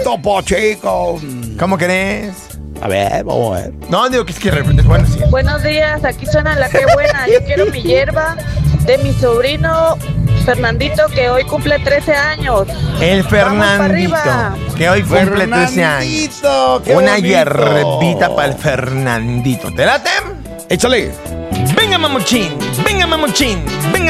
Topo Chico. ¿Cómo querés? A ver, vamos a ver. No, digo que es que de repente es bueno, sí. Buenos días, aquí suena la que buena. Yo quiero mi hierba de mi sobrino Fernandito, que hoy cumple 13 años. El Vamos pa' Fernandito, arriba. que hoy cumple 13 años. Fernandito, qué Una bonito. hierbita para el Fernandito. ¿Te late? Échale. Venga, mamuchín. Venga, mamuchín. Venga.